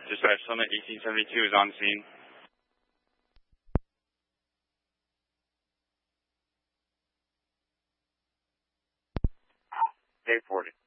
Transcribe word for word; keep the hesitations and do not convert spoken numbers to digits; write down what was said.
Dispatch Summit eighteen seventy-two is on scene. eight forty.